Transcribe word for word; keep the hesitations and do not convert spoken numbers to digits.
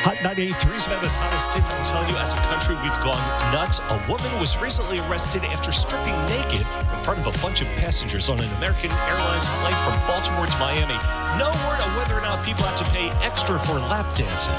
Hot ninety-eight-three, Savannah's hottest hits. I'm telling you, as a country, we've gone nuts. A woman was recently arrested after stripping naked in front of a bunch of passengers on an American Airlines flight from Baltimore to Miami. No word on whether or not people have to pay extra for lap dancing.